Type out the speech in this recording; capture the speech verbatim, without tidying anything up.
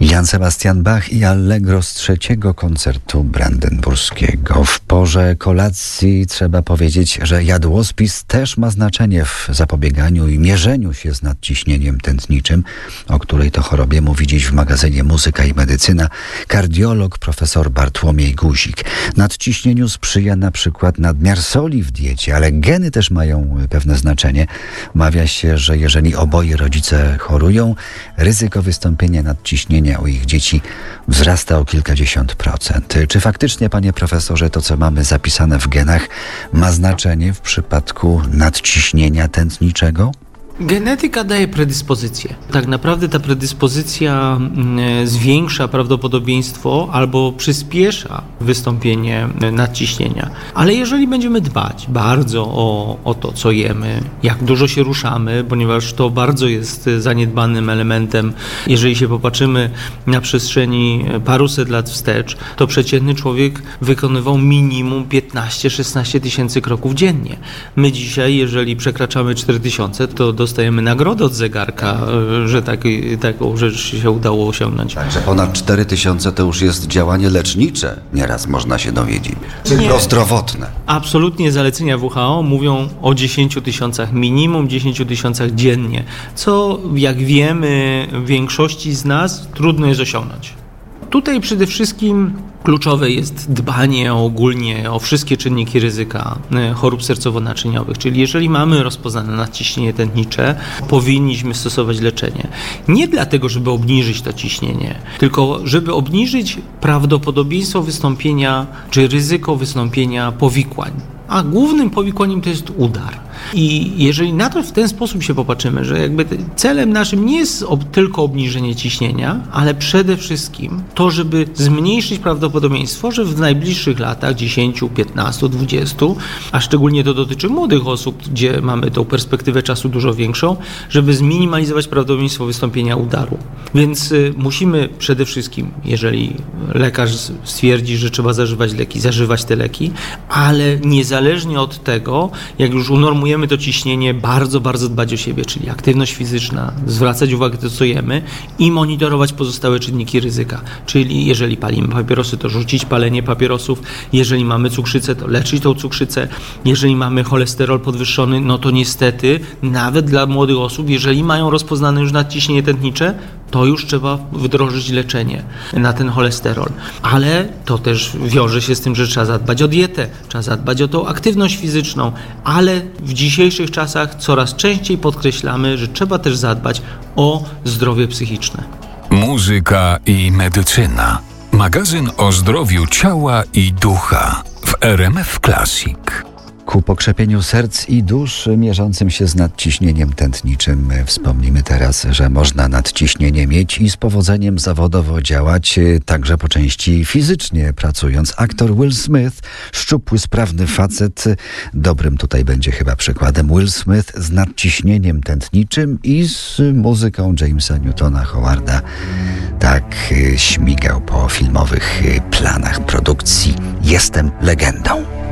Jan Sebastian Bach i Allegro z trzeciego koncertu brandenburskiego. W porze kolacji trzeba powiedzieć, że jadłospis też ma znaczenie w zapobieganiu i mierzeniu się z nadciśnieniem tętniczym, o której to chorobie mówi dziś w magazynie Muzyka i Medycyna kardiolog profesor Bartłomiej Guzik. Nadciśnieniu sprzyja na przykład nadmiar soli w diecie, ale geny też mają pewne znaczenie. Mawia się, że jeżeli oboje rodzice chorują, ryzyko wystąpienia nadciśnienia u ich dzieci wzrasta o kilkadziesiąt procent. Czy faktycznie, panie profesorze, to, co mamy zapisane w genach, ma znaczenie w przypadku nadciśnienia tętniczego? Genetyka daje predyspozycję. Tak naprawdę ta predyspozycja zwiększa prawdopodobieństwo albo przyspiesza wystąpienie nadciśnienia. Ale jeżeli będziemy dbać bardzo o, o to, co jemy, jak dużo się ruszamy, ponieważ to bardzo jest zaniedbanym elementem, jeżeli się popatrzymy na przestrzeni paruset lat wstecz, to przeciętny człowiek wykonywał minimum piętnaście szesnaście tysięcy kroków dziennie. My dzisiaj, jeżeli przekraczamy cztery tysiące, to do dostajemy nagrodę od zegarka, że tak, taką rzecz się udało osiągnąć. Także ponad cztery tysiące to już jest działanie lecznicze, nieraz można się dowiedzieć. Czy prozdrowotne. Absolutnie zalecenia W H O mówią o dziesięciu tysiącach, minimum dziesięciu tysiącach dziennie, co jak wiemy większości z nas trudno jest osiągnąć. Tutaj przede wszystkim kluczowe jest dbanie ogólnie o wszystkie czynniki ryzyka chorób sercowo-naczyniowych, czyli jeżeli mamy rozpoznane nadciśnienie tętnicze, powinniśmy stosować leczenie. Nie dlatego, żeby obniżyć to ciśnienie, tylko żeby obniżyć prawdopodobieństwo wystąpienia czy ryzyko wystąpienia powikłań. A głównym powikłaniem to jest udar. I jeżeli na to w ten sposób się popatrzymy, że jakby celem naszym nie jest ob- tylko obniżenie ciśnienia, ale przede wszystkim to, żeby zmniejszyć prawdopodobieństwo, że w najbliższych latach dziesięć, piętnaście, dwadzieścia, a szczególnie to dotyczy młodych osób, gdzie mamy tą perspektywę czasu dużo większą, żeby zminimalizować prawdopodobieństwo wystąpienia udaru. Więc y, musimy przede wszystkim, jeżeli lekarz stwierdzi, że trzeba zażywać leki, zażywać te leki, ale niezależnie od tego, jak już unormujemy to ciśnienie, bardzo, bardzo dbać o siebie, czyli aktywność fizyczna, zwracać uwagę na to, co jemy i monitorować pozostałe czynniki ryzyka. Czyli jeżeli palimy papierosy, to rzucić palenie papierosów. Jeżeli mamy cukrzycę, to leczyć tą cukrzycę. Jeżeli mamy cholesterol podwyższony, no to niestety nawet dla młodych osób, jeżeli mają rozpoznane już nadciśnienie tętnicze, to już trzeba wdrożyć leczenie na ten cholesterol. Ale to też wiąże się z tym, że trzeba zadbać o dietę, trzeba zadbać o tą aktywność fizyczną, ale w dzisiejszych czasach coraz częściej podkreślamy, że trzeba też zadbać o zdrowie psychiczne. Muzyka i medycyna. Magazyn o zdrowiu ciała i ducha w R M F Classic. Ku pokrzepieniu serc i dusz mierzącym się z nadciśnieniem tętniczym wspomnimy teraz, że można nadciśnienie mieć i z powodzeniem zawodowo działać, także po części fizycznie pracując. Aktor Will Smith, szczupły, sprawny facet, dobrym tutaj będzie chyba przykładem. Will Smith z nadciśnieniem tętniczym i z muzyką Jamesa Newtona Howarda tak śmigał po filmowych planach produkcji Jestem legendą.